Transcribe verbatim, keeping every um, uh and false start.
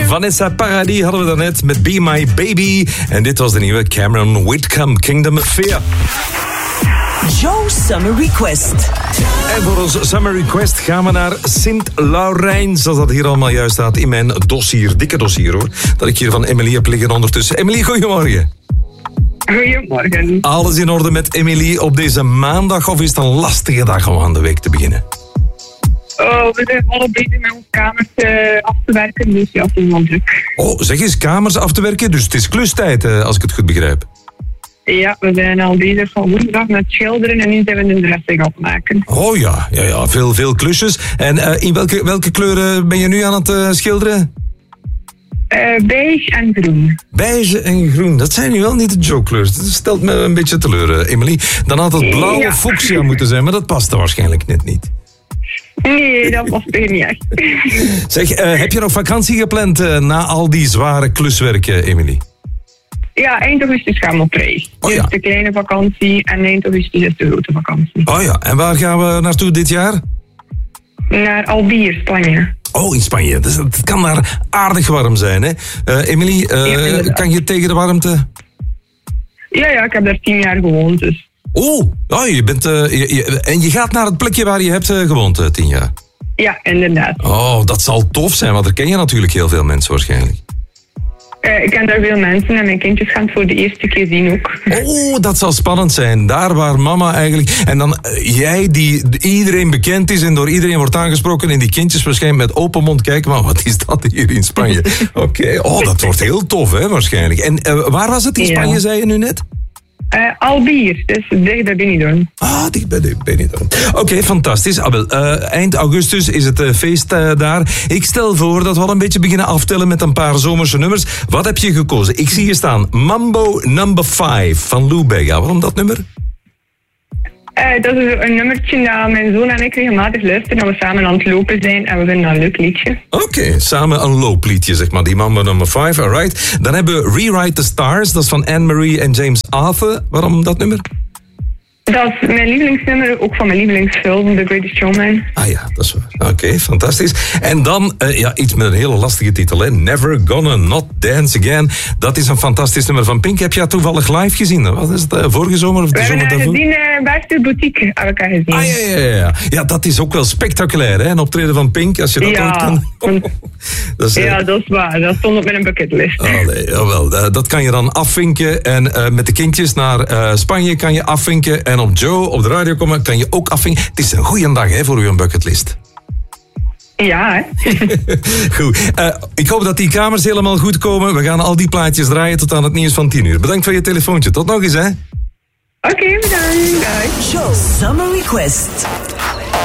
Vanessa Paradis hadden we daarnet met Be My Baby. En dit was de nieuwe Cameron Whitcomb, Kingdom of Fear. Joe Summer Request. En voor ons Summer Request gaan we naar Sint-Laurijn, zoals dat hier allemaal juist staat in mijn dossier. Dikke dossier hoor, dat ik hier van Emily heb liggen ondertussen. Emily, goedemorgen. Goedemorgen. Alles in orde met Emily op deze maandag, of is het een lastige dag om aan de week te beginnen? Oh, we zijn al bezig met ons kamers uh, af te werken, dus ja, het is wel druk. Oh, zeg eens, kamers af te werken, dus het is klustijd, uh, als ik het goed begrijp. Ja, we zijn al bezig van woensdag met schilderen en nu zijn we de dressing aan het maken. Oh ja, ja, ja veel, veel klusjes. En uh, in welke, welke kleuren ben je nu aan het uh, schilderen? Uh, beige en groen. Beige en groen, dat zijn nu wel niet de Joe-kleurs. Dat stelt me een beetje teleur, Emily. Dan had het blauw Ja. of fuchsia moeten zijn, maar dat past er waarschijnlijk net niet. Nee, dat was er niet echt. Zeg, uh, heb je nog vakantie gepland uh, na al die zware kluswerken, Emily? Ja, eind augustus gaan we op reis. Oh ja. Dus de kleine vakantie en eind augustus is de grote vakantie. Oh ja, en waar gaan we naartoe dit jaar? Naar Albier, Spanje. Oh, in Spanje. Dus het kan daar aardig warm zijn, hè? Uh, Emily, uh, Ja, inderdaad. kan je tegen de warmte? Ja, ja, ik heb daar tien jaar gewoond, dus. Oh, oh je bent, uh, je, je- en je gaat naar het plekje waar je hebt uh, gewoond, uh, tien jaar. Ja, inderdaad. Oh, dat zal tof zijn, want daar ken je natuurlijk heel veel mensen waarschijnlijk. Uh, ik ken daar veel mensen en mijn kindjes gaan het voor de eerste keer zien ook. Oh, dat zal spannend zijn. Daar waar mama eigenlijk... En dan uh, jij die iedereen bekend is en door iedereen wordt aangesproken en die kindjes waarschijnlijk met open mond kijken, maar wat is dat hier in Spanje? Oké, oh, dat wordt heel tof, hè, waarschijnlijk. En uh, waar was het in Ja. Spanje, zei je nu net? Uh, Albier, dus dicht bij Benidorm. Ah, die ben ik ben niet aan. Oké, fantastisch. Ah, wel, uh, eind augustus is het uh, feest uh, daar. Ik stel voor dat we al een beetje beginnen aftellen met een paar zomerse nummers. Wat heb je gekozen? Ik zie hier staan Mambo number vijf van Lou Bega. Waarom dat nummer? Uh, dat is een nummertje dat mijn zoon en ik regelmatig luisteren, dat we samen aan het lopen zijn en we vinden dat een leuk liedje. Oké, samen een loopliedje, zeg maar. Die Mambo number vijf, alright. Dan hebben we Rewrite the Stars. Dat is van Anne-Marie en James Arthur. Waarom dat nummer? Dat is mijn lievelingsnummer, ook van mijn lievelingsfilm, The Greatest Showman. Ah ja, dat is waar. Oké, fantastisch. En dan uh, ja, iets met een hele lastige titel, hè. Never Gonna Not Dance Again. Dat is een fantastisch nummer van Pink. Heb je dat toevallig live gezien? Wat is het, uh, vorige zomer of de We hebben zomer haar daarvoor? gezien uh, bij de boutique, hebben we elkaar gezien. Ah, ja, ja, ja. Ja, dat is ook wel spectaculair, hè. Een optreden van Pink, als je dat Ja, ooit kan. want- dat is, uh, Ja, dat is waar. Dat stond op mijn bucketlist. Allee, jawel, uh, dat kan je dan afvinken. En uh, met de kindjes naar uh, Spanje kan je afvinken. En op Joe, op de radio komen, kan je ook afvinken. Het is een goeie dag, hè, voor uw bucketlist. Ja, hè. Goed. Uh, ik hoop dat die kamers helemaal goed komen. We gaan al die plaatjes draaien tot aan het nieuws van tien uur. Bedankt voor je telefoontje. Tot nog eens, hè. Oké, bedankt. Bye. Joe Summer Request.